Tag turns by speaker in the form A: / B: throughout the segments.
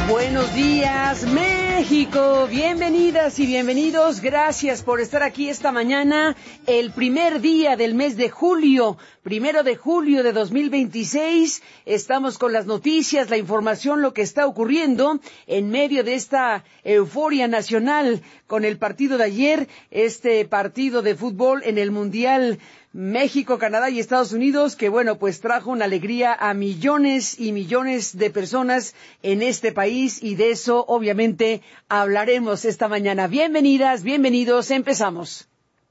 A: Buenos días, México. Bienvenidas y bienvenidos. Gracias por estar aquí esta mañana, el primer día del mes de julio, 1 de 2026. Estamos con las noticias, la información, lo que está ocurriendo en medio de esta euforia nacional con el partido de ayer, este partido de fútbol en el Mundial México, Canadá y Estados Unidos, que bueno, pues trajo una alegría a millones y millones de personas en este país, y de eso obviamente hablaremos esta mañana. Bienvenidas, bienvenidos, empezamos.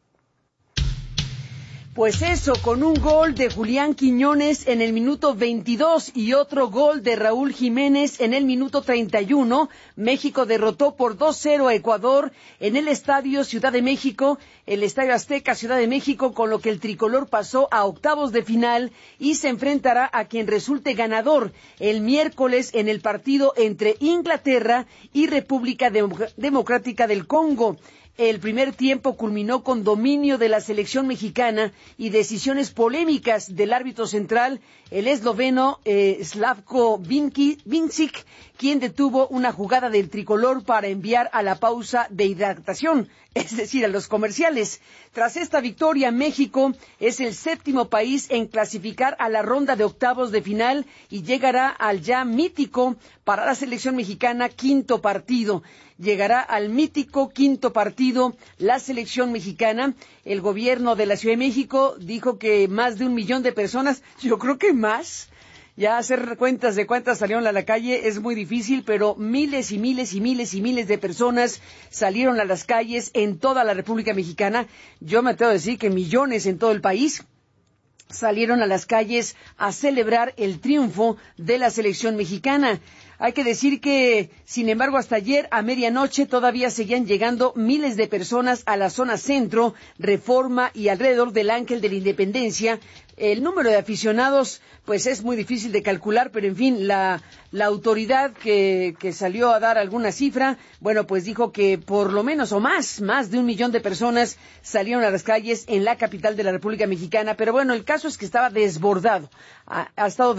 A: Pues eso, con un gol de Julián Quiñones en el minuto 22 y otro gol de Raúl Jiménez en el minuto 31, México derrotó por 2-0 a Ecuador en el Estadio Ciudad de México, el Estadio Azteca Ciudad de México, con lo que el tricolor pasó a octavos de final y se enfrentará a quien resulte ganador el miércoles en el partido entre Inglaterra y República Democrática del Congo. El primer tiempo culminó con dominio de la selección mexicana y decisiones polémicas del árbitro central, el esloveno Slavko Vincic, quien detuvo una jugada del tricolor para enviar a la pausa de hidratación, es decir, a los comerciales. Tras esta victoria, México es el séptimo país en clasificar a la ronda de octavos de final y llegará al ya mítico para la selección mexicana quinto partido. Llegará al mítico quinto partido la selección mexicana. El gobierno de la Ciudad de México dijo que más de 1 millón de personas, yo creo que más. Ya hacer cuentas de cuántas salieron a la calle es muy difícil, pero miles y miles y miles y miles de personas salieron a las calles en toda la República Mexicana. Yo me atrevo a decir que millones en todo el país salieron a las calles a celebrar el triunfo de la selección mexicana. Hay que decir que, sin embargo, hasta ayer a medianoche todavía seguían llegando miles de personas a la zona centro, Reforma y alrededor del Ángel de la Independencia. El número de aficionados, pues es muy difícil de calcular, pero en fin, la autoridad que salió a dar alguna cifra, bueno, pues dijo que por lo menos o más de 1 millón de personas salieron a las calles en la capital de la República Mexicana. Pero bueno, el caso es que estaba desbordado, ha estado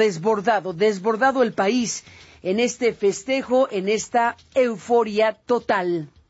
A: desbordado el país en este festejo, en esta euforia total.